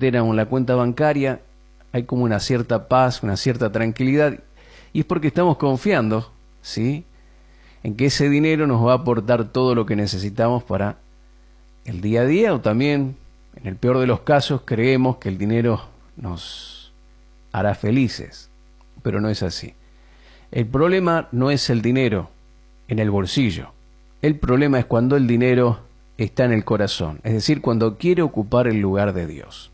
billetera o en la cuenta bancaria, hay como una cierta paz, una cierta tranquilidad, y es porque estamos confiando, ¿sí?, en que ese dinero nos va a aportar todo lo que necesitamos para el día a día, o también, en el peor de los casos, creemos que el dinero nos hará felices, pero no es así. El problema no es el dinero en el bolsillo, el problema es cuando el dinero está en el corazón, es decir, cuando quiere ocupar el lugar de Dios.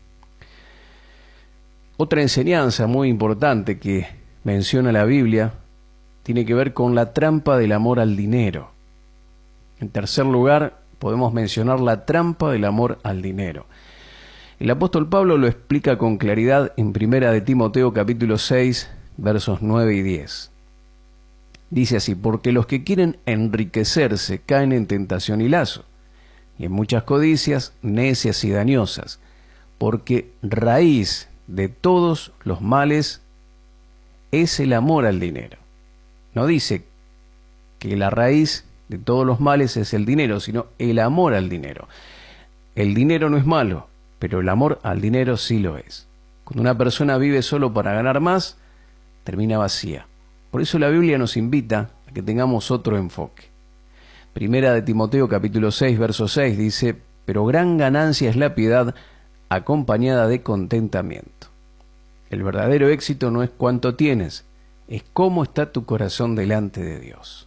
Otra enseñanza muy importante que menciona la Biblia tiene que ver con la trampa del amor al dinero. En tercer lugar, podemos mencionar la trampa del amor al dinero. El apóstol Pablo lo explica con claridad en 1 de Timoteo capítulo 6, versos 9 y 10. Dice así: porque los que quieren enriquecerse caen en tentación y lazo, y en muchas codicias necias y dañosas, porque raíz de todos los males es el amor al dinero. No dice que la raíz de todos los males es el dinero, sino el amor al dinero. El dinero no es malo, pero el amor al dinero sí lo es. Cuando una persona vive solo para ganar más, termina vacía. Por eso la Biblia nos invita a que tengamos otro enfoque. 1 de Timoteo capítulo 6, verso 6 dice: pero gran ganancia es la piedad acompañada de contentamiento. El verdadero éxito no es cuánto tienes, es cómo está tu corazón delante de Dios.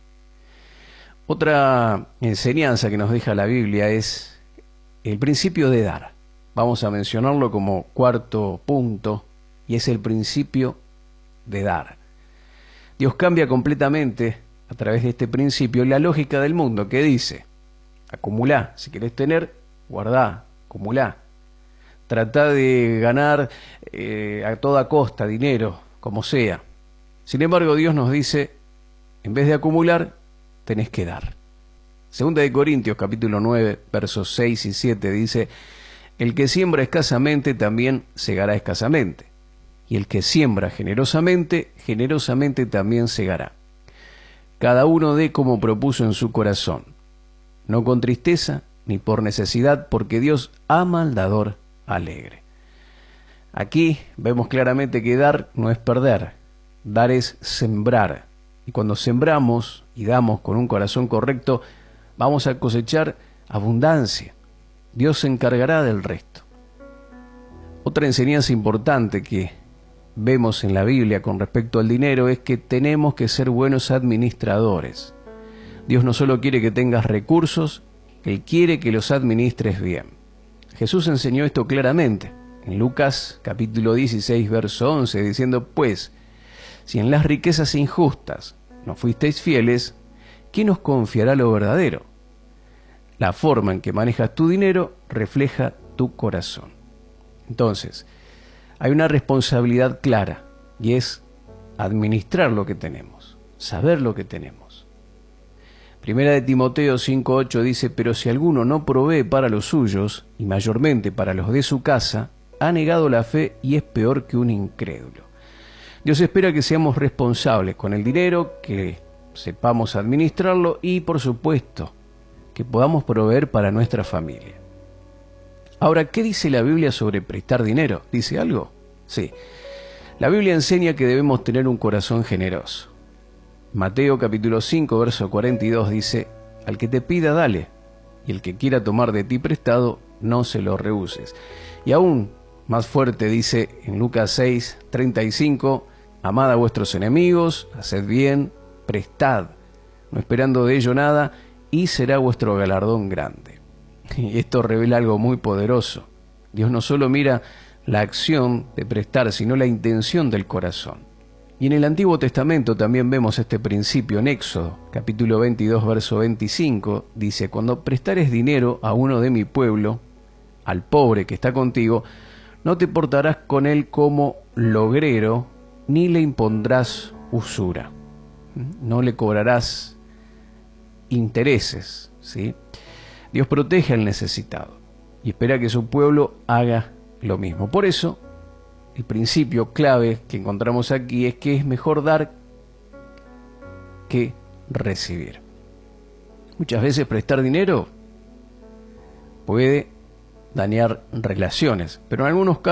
Otra enseñanza que nos deja la Biblia es el principio de dar. Vamos a mencionarlo como cuarto punto, y es el principio de dar. Dios cambia completamente a través de este principio la lógica del mundo, que dice: acumulá, si querés tener, guardá, acumulá. Tratá de ganar a toda costa dinero, como sea. Sin embargo, Dios nos dice, en vez de acumular, tenés que dar. Segunda de Corintios capítulo 9, versos 6 y 7 dice: el que siembra escasamente también segará escasamente, y el que siembra generosamente, generosamente también segará. Cada uno dé como propuso en su corazón, no con tristeza ni por necesidad, porque Dios ama al dador alegre. Aquí vemos claramente que dar no es perder, dar es sembrar. Y cuando sembramos y damos con un corazón correcto, vamos a cosechar abundancia. Dios se encargará del resto. Otra enseñanza importante que vemos en la Biblia con respecto al dinero es que tenemos que ser buenos administradores. Dios no solo quiere que tengas recursos, Él quiere que los administres bien. Jesús enseñó esto claramente en Lucas capítulo 16, verso 11, diciendo: pues, si en las riquezas injustas no fuisteis fieles, ¿quién os confiará lo verdadero? La forma en que manejas tu dinero refleja tu corazón. Entonces, hay una responsabilidad clara, y es administrar lo que tenemos, saber lo que tenemos. 1 de Timoteo 5:8 dice: pero si alguno no provee para los suyos, y mayormente para los de su casa, ha negado la fe y es peor que un incrédulo. Dios espera que seamos responsables con el dinero, que sepamos administrarlo y, por supuesto, que podamos proveer para nuestra familia. Ahora, ¿qué dice la Biblia sobre prestar dinero? ¿Dice algo? Sí. La Biblia enseña que debemos tener un corazón generoso. Mateo capítulo 5, verso 42 dice: al que te pida, dale, y el que quiera tomar de ti prestado, no se lo rehuses. Y aún más fuerte dice en Lucas 6, 35: amad a vuestros enemigos, haced bien, prestad, no esperando de ello nada, y será vuestro galardón grande. Y esto revela algo muy poderoso. Dios no solo mira la acción de prestar, sino la intención del corazón. Y en el Antiguo Testamento también vemos este principio. En Éxodo, capítulo 22, verso 25, dice: cuando prestares dinero a uno de mi pueblo, al pobre que está contigo, no te portarás con él como logrero, ni le impondrás usura. No le cobrarás intereses, ¿sí? Dios protege al necesitado y espera que su pueblo haga lo mismo. Por eso, el principio clave que encontramos aquí es que es mejor dar que recibir. Muchas veces prestar dinero puede dañar relaciones, pero en algunos casos